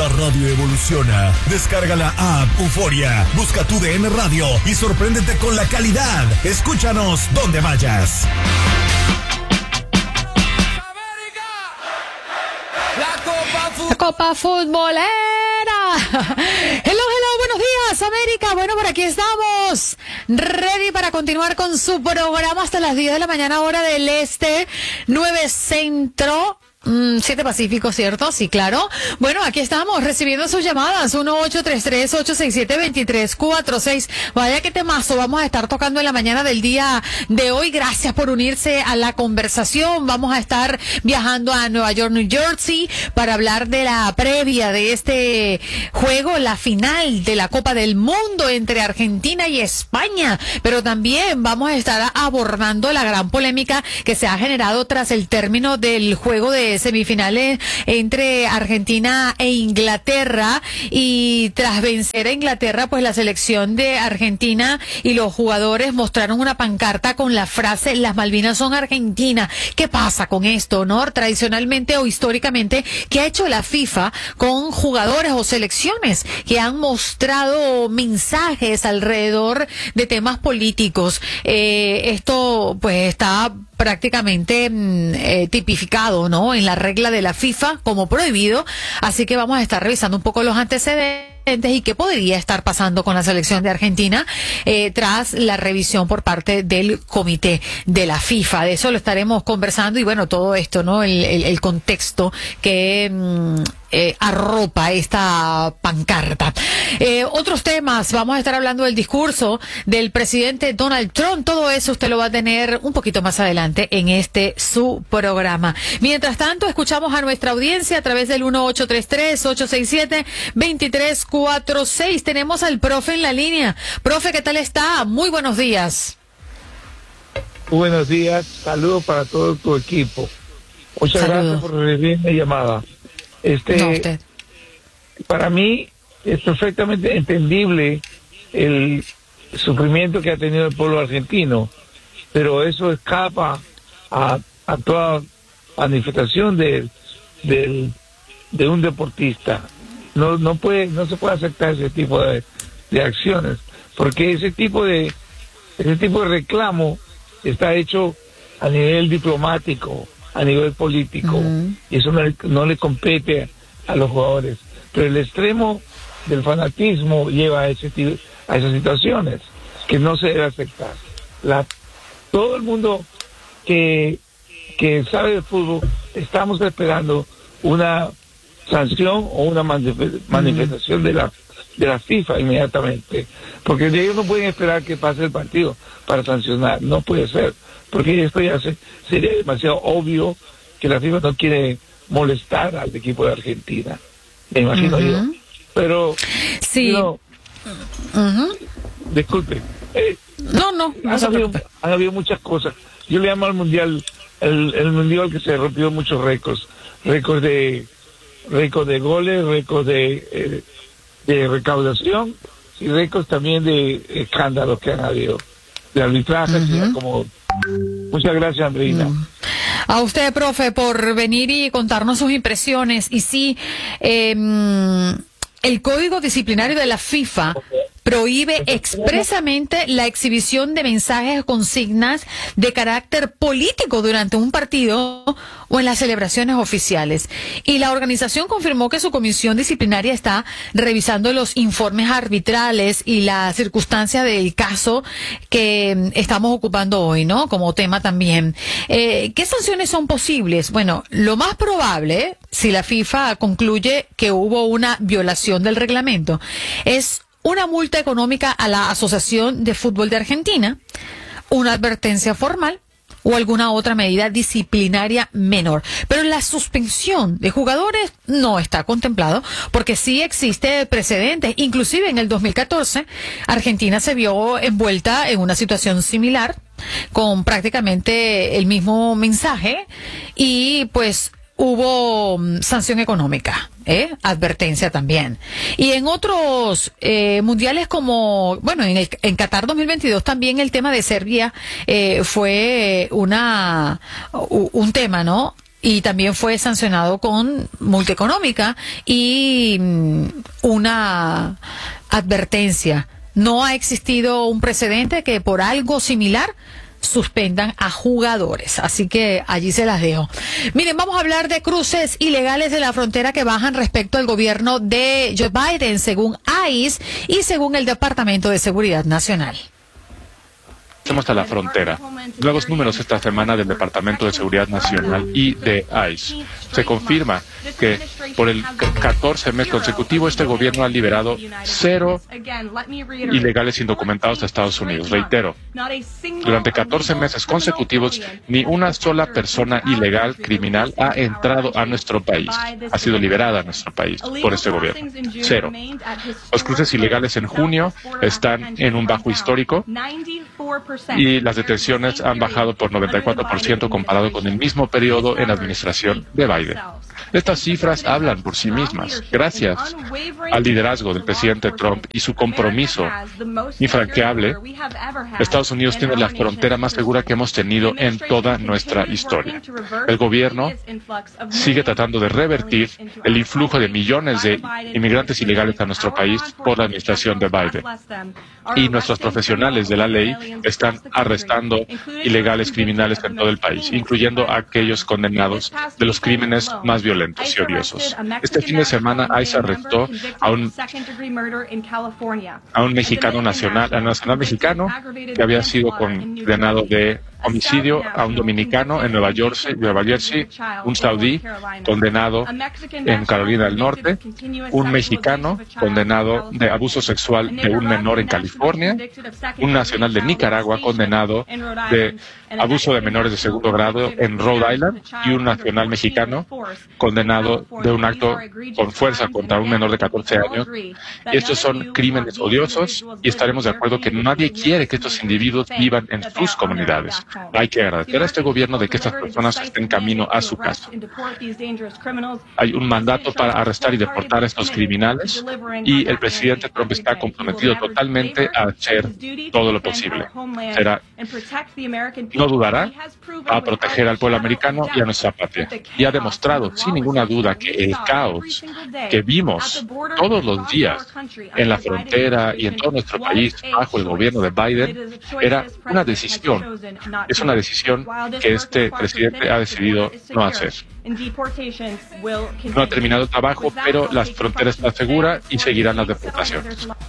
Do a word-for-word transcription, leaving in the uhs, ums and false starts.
La radio evoluciona. Descarga la app Euforia, busca tu D N Radio y sorpréndete con la calidad. Escúchanos donde vayas. La Copa, La Copa Futbolera. Hello, hello, buenos días, América. Bueno, por aquí estamos, ready para continuar con su programa hasta las diez de la mañana, hora del este, nueve centro. siete Pacífico, ¿cierto? Sí, claro. Bueno, aquí estamos recibiendo sus llamadas. uno ocho tres tres, ocho seis siete, dos tres cuatro seis. Vaya qué temazo vamos a estar tocando en la mañana del día de hoy. Gracias por unirse a la conversación. Vamos a estar viajando a Nueva York, New Jersey, para hablar de la previa de este juego, la final de la Copa del Mundo entre Argentina y España. Pero también vamos a estar abordando la gran polémica que se ha generado tras el término del juego de semifinales entre Argentina e Inglaterra, y tras vencer a Inglaterra, pues la selección de Argentina y los jugadores mostraron una pancarta con la frase "Las Malvinas son Argentina". ¿Qué pasa con esto, no? Tradicionalmente o históricamente, ¿qué ha hecho la FIFA con jugadores o selecciones que han mostrado mensajes alrededor de temas políticos? Eh, esto pues está prácticamente eh, tipificado, ¿no?, en la regla de la FIFA como prohibido, así que vamos a estar revisando un poco los antecedentes y qué podría estar pasando con la selección de Argentina eh, tras la revisión por parte del comité de la FIFA. De eso lo estaremos conversando, y bueno, todo esto, ¿no?, el, el, el contexto que mm, eh, arropa esta pancarta. Eh, otros temas, vamos a estar hablando del discurso del presidente Donald Trump. Todo eso usted lo va a tener un poquito más adelante en este su programa. Mientras tanto, escuchamos a nuestra audiencia a través del uno ocho tres tres, ocho seis siete, dos tres cuatro seis. Tenemos al profe en la línea. Profe, ¿qué tal está? Muy buenos días. Buenos días, saludos para todo tu equipo. Muchas Saludos. Gracias por recibir mi llamada. Este, No, usted. Para mí es perfectamente entendible el sufrimiento que ha tenido el pueblo argentino, pero eso escapa a, a toda manifestación de, de, de un deportista. No, no puede, no se puede aceptar ese tipo de, de acciones, porque ese tipo de, ese tipo de reclamo está hecho a nivel diplomático, a nivel político, uh-huh. y eso no le, no le compete a los jugadores. Pero el extremo del fanatismo lleva a ese tipo, a esas situaciones que no se debe aceptar. La, todo el mundo que, que sabe de fútbol, estamos esperando una sanción o una manifestación de la de la FIFA inmediatamente, porque ellos no pueden esperar que pase el partido para sancionar, no puede ser, porque esto ya se, sería demasiado obvio que la FIFA no quiere molestar al equipo de Argentina, me imagino uh-huh. yo, pero sí, no, uh-huh. disculpe, eh, no, no, no han, habido, han habido muchas cosas. Yo le llamo al mundial el, el mundial que se rompió muchos récords, récords de récords de goles, récords de eh, de recaudación y récords también de escándalos que han habido de arbitraje, uh-huh. como muchas gracias, Andreina. Uh-huh. A usted, profe, por venir y contarnos sus impresiones. Y sí, eh, el Código Disciplinario de la FIFA prohíbe expresamente la exhibición de mensajes o consignas de carácter político durante un partido o en las celebraciones oficiales. Y la organización confirmó que su comisión disciplinaria está revisando los informes arbitrales y la circunstancia del caso que estamos ocupando hoy, ¿no?, como tema también. Eh, ¿Qué sanciones son posibles? Bueno, lo más probable, si la FIFA concluye que hubo una violación del reglamento, es una multa económica a la Asociación de Fútbol de Argentina, una advertencia formal o alguna otra medida disciplinaria menor. Pero la suspensión de jugadores no está contemplado, porque sí existe precedentes. Inclusive en el dos mil catorce, Argentina se vio envuelta en una situación similar, con prácticamente el mismo mensaje, y pues hubo sanción económica, ¿eh? Advertencia también. Y en otros eh, mundiales como, bueno, en, el, en Qatar dos mil veintidós también el tema de Serbia eh, fue una un tema, ¿no? y también fue sancionado con multa económica y mm, una advertencia. No ha existido un precedente que por algo similar suspendan a jugadores, así que allí se las dejo. Miren, vamos a hablar de cruces ilegales de la frontera que bajan respecto al gobierno de Joe Biden, según I C E y según el Departamento de Seguridad Nacional. Hasta la frontera. Nuevos números esta semana del Departamento de Seguridad Nacional y de I C E. Se confirma que por el catorce mes consecutivo este gobierno ha liberado cero ilegales indocumentados de Estados Unidos. Reitero, durante catorce meses consecutivos ni una sola persona ilegal, criminal, ha entrado a nuestro país, ha sido liberada a nuestro país por este gobierno. Cero. Los cruces ilegales en junio están en un bajo histórico y las detenciones han bajado por noventa y cuatro por ciento comparado con el mismo periodo en la administración de Biden. Estas cifras hablan por sí mismas. Gracias al liderazgo del presidente Trump y su compromiso infranqueable, Estados Unidos tiene la frontera más segura que hemos tenido en toda nuestra historia. El gobierno sigue tratando de revertir el influjo de millones de inmigrantes ilegales a nuestro país por la administración de Biden. Y nuestros profesionales de la ley están arrestando ilegales criminales en todo el país, incluyendo a aquellos condenados de los crímenes más violentos y odiosos. Este fin de semana, I C E arrestó a un, a un mexicano nacional, a un nacional mexicano que había sido condenado de homicidio, a un dominicano en Nueva Jersey, Nueva Jersey, un saudí condenado en Carolina del Norte, un mexicano condenado de abuso sexual de un menor en California, un nacional de Nicaragua condenado de abuso de menores de segundo grado en Rhode Island y un nacional mexicano condenado de un acto con fuerza contra un menor de catorce años. Estos son crímenes odiosos y estaremos de acuerdo que nadie quiere que estos individuos vivan en sus comunidades. Hay que agradecer a este gobierno de que estas personas estén camino a su casa. Hay un mandato para arrestar y deportar a estos criminales y el presidente Trump está comprometido totalmente a hacer todo lo posible. Será, no dudará a proteger al pueblo americano y a nuestra patria. Y ha demostrado sin ninguna duda que el caos que vimos todos los días en la frontera y en todo nuestro país bajo el gobierno de Biden era una decisión. Es una decisión que este presidente ha decidido no hacer. No ha terminado el trabajo, pero la frontera está segura y seguirán las deportaciones.